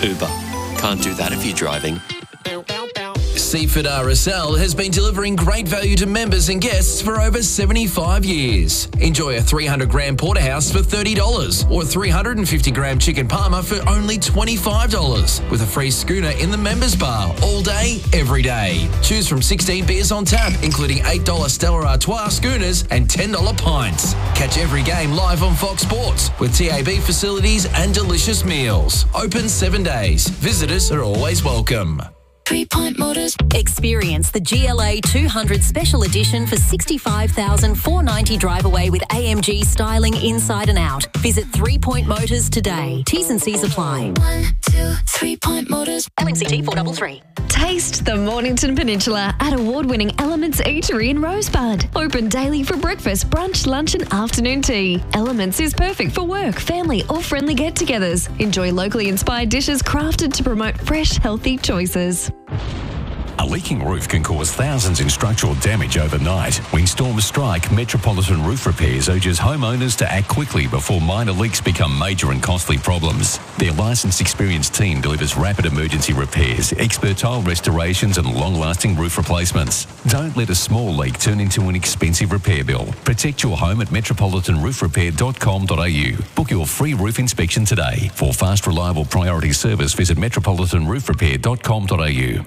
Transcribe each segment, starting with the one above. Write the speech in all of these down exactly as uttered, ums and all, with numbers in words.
Uber. Can't do that if you're driving. Seaford R S L has been delivering great value to members and guests for over seventy-five years. Enjoy a three hundred gram porterhouse for thirty dollars or a three hundred fifty gram chicken parma for only twenty-five dollars with a free schooner in the members bar all day, every day. Choose from sixteen beers on tap, including eight dollars Stella Artois schooners and ten dollars pints. Catch every game live on Fox Sports with T A B facilities and delicious meals. Open seven days. Visitors are always welcome. Three Point Motors. Experience the G L A two hundred Special Edition for sixty-five thousand four hundred ninety dollars drive away with A M G styling inside and out. Visit Three Point Motors today. T's and C's apply. One, two, Three Point Motors. L M C T four three three. Taste the Mornington Peninsula at award-winning Elements Eatery in Rosebud. Open daily for breakfast, brunch, lunch and afternoon tea. Elements is perfect for work, family or friendly get-togethers. Enjoy locally inspired dishes crafted to promote fresh, healthy choices. A leaking roof can cause thousands in structural damage overnight. When storms strike, Metropolitan Roof Repairs urges homeowners to act quickly before minor leaks become major and costly problems. Their licensed, experienced team delivers rapid emergency repairs, expert tile restorations and long-lasting roof replacements. Don't let a small leak turn into an expensive repair bill. Protect your home at metropolitan roof repair dot com dot a u. Book your free roof inspection today. For fast, reliable priority service, visit metropolitan roof repair dot com dot a u.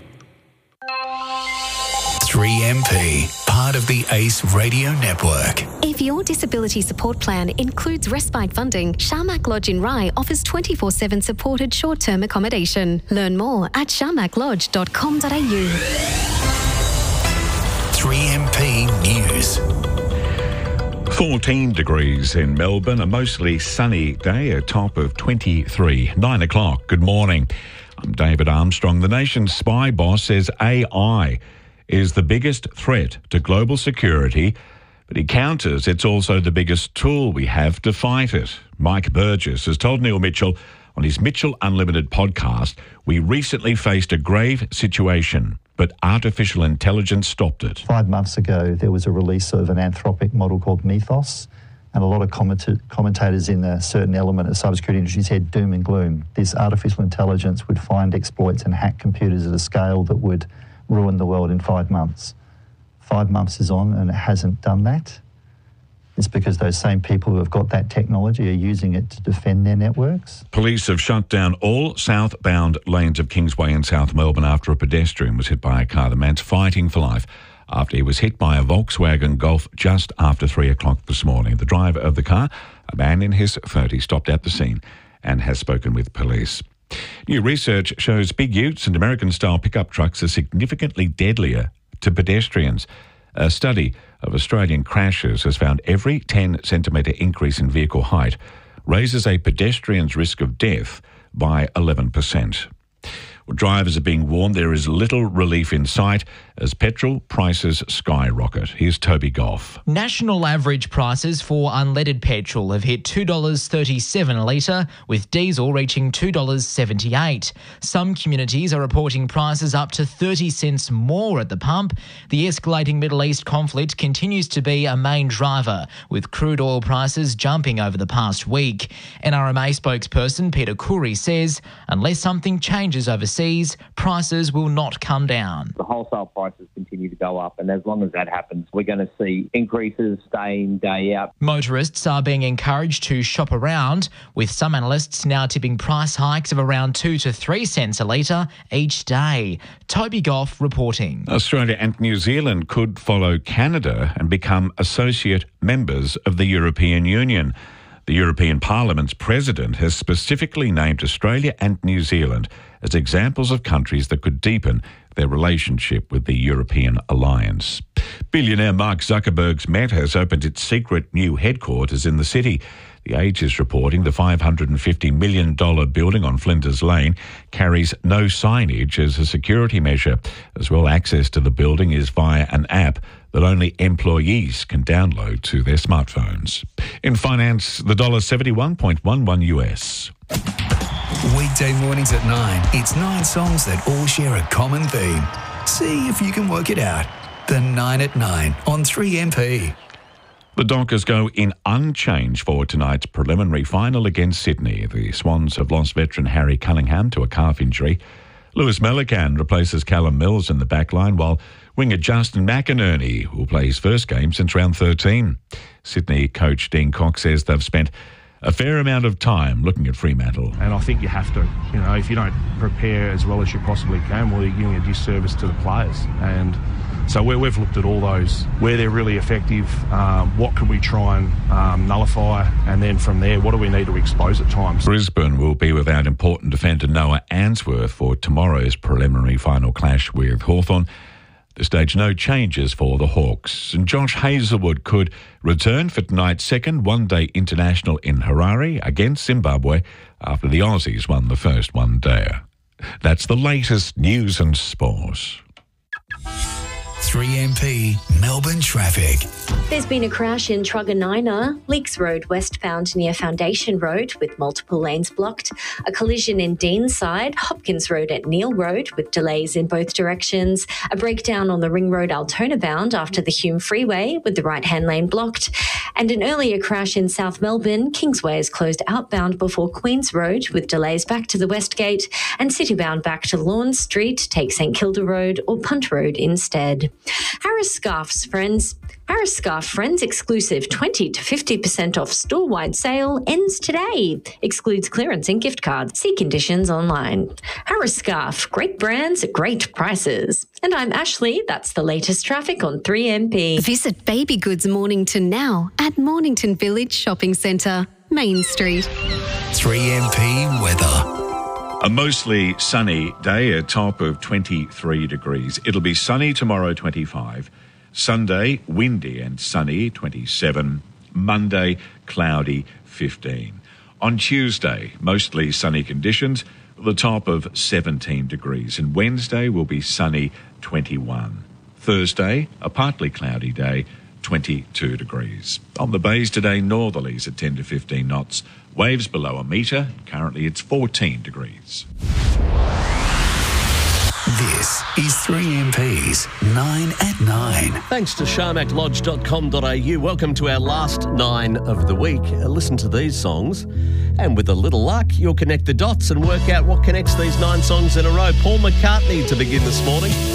three M P, part of the ACE Radio Network. If your disability support plan includes respite funding, Sharmak Lodge in Rye offers twenty-four seven supported short-term accommodation. Learn more at sharmak lodge dot com dot a u. three M P News. fourteen degrees in Melbourne, a mostly sunny day, a top of twenty-three. Nine o'clock, good morning. I'm David Armstrong. The nation's spy boss says A I is the biggest threat to global security, but he counters it's also the biggest tool we have to fight it. Mike Burgess has told Neil Mitchell on his Mitchell Unlimited podcast, we recently faced a grave situation, but artificial intelligence stopped it. Five months ago, there was a release of an Anthropic model called Mythos, and a lot of comment- commentators in a certain element of the cybersecurity industry said doom and gloom. This artificial intelligence would find exploits and hack computers at a scale that would ruin the world in five months. Five months is on and it hasn't done that. It's because those same people who have got that technology are using it to defend their networks. Police have shut down all southbound lanes of Kingsway in South Melbourne after a pedestrian was hit by a car. The man's fighting for life after he was hit by a Volkswagen Golf just after three o'clock this morning. The driver of the car, a man in his thirties, stopped at the scene and has spoken with police. New research shows big utes and American-style pickup trucks are significantly deadlier to pedestrians. A study of Australian crashes has found every ten centimetre increase in vehicle height raises a pedestrian's risk of death by eleven percent. Well, drivers are being warned there is little relief in sight as petrol prices skyrocket. Here's Toby Goff. National average prices for unleaded petrol have hit two dollars thirty-seven a litre, with diesel reaching two dollars seventy-eight. Some communities are reporting prices up to thirty cents more at the pump. The escalating Middle East conflict continues to be a main driver, with crude oil prices jumping over the past week. N R M A spokesperson Peter Khoury says unless something changes overseas, prices will not come down. The wholesale prices continue to go up, and as long as that happens, we're going to see increases day in, day out. Motorists are being encouraged to shop around, with some analysts now tipping price hikes of around two to three cents a litre each day. Toby Goff reporting. Australia and New Zealand could follow Canada and become associate members of the European Union. The European Parliament's president has specifically named Australia and New Zealand as examples of countries that could deepen their relationship with the European alliance. Billionaire Mark Zuckerberg's Meta has opened its secret new headquarters in the city. The Age is reporting the five hundred fifty million dollars building on Flinders Lane carries no signage as a security measure. As well, access to the building is via an app that only employees can download to their smartphones. In finance, the dollar seventy-one point one one U S. Weekday mornings at nine, it's nine songs that all share a common theme. See if you can work it out. The nine at nine on three M P. The Dockers go in unchanged for tonight's preliminary final against Sydney. The Swans have lost veteran Harry Cunningham to a calf injury. Lewis Melican replaces Callum Mills in the backline, while winger Justin McInerney will play his first game since round thirteen. Sydney coach Dean Cox says they've spent a fair amount of time looking at Fremantle. And I think you have to. You know, if you don't prepare as well as you possibly can, well, you're doing a disservice to the players. And so we've looked at all those, where they're really effective, um, what can we try and um, nullify, and then from there, what do we need to expose at times. Brisbane will be without important defender Noah Answorth for tomorrow's preliminary final clash with Hawthorn. At this stage, no changes for the Hawks. And Josh Hazelwood could return for tonight's second one-day international in Harare against Zimbabwe after the Aussies won the first one-day. That's the latest news and sport. three M P Melbourne traffic. There's been a crash in Truganina, Leaks Road westbound near Foundation Road with multiple lanes blocked. A collision in Deanside, Hopkins Road at Neil Road with delays in both directions. A breakdown on the Ring Road Altona bound after the Hume Freeway with the right-hand lane blocked. And an earlier crash in South Melbourne, Kingsway is closed outbound before Queens Road with delays back to the West Gate, and citybound back to Lawrence Street, take St Kilda Road or Punt Road instead. Harris Scarf's friends. Harris Scarf Friends exclusive twenty to fifty percent off store-wide sale ends today. Excludes clearance and gift cards. See conditions online. Harris Scarf, great brands, great prices. And I'm Ashley. That's the latest traffic on three M P. Visit Baby Goods Mornington now at Mornington Village Shopping Centre, Main Street. three M P weather. A mostly sunny day, a top of twenty-three degrees. It'll be sunny tomorrow, twenty-five. Sunday, windy and sunny, twenty-seven. Monday, cloudy, fifteen. On Tuesday, mostly sunny conditions, the top of seventeen degrees. And Wednesday will be sunny, twenty-one. Thursday, a partly cloudy day, twenty-two degrees. On the bays today, northerlies at ten to fifteen knots. Waves below a metre. Currently it's fourteen degrees. This is three M P's nine at nine. Thanks to sharmac lodge dot com dot a u. Welcome to our last nine of the week. Uh, listen to these songs, and with a little luck, you'll connect the dots and work out what connects these nine songs in a row. Paul McCartney to begin this morning.